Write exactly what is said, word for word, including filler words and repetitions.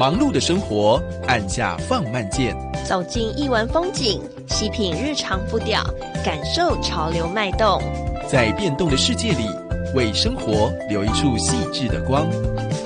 忙碌的生活，按下放慢键， 走进艺文风景，细品日常步调，感受潮流脉动。 在变动的世界里，为生活留一处细致的光。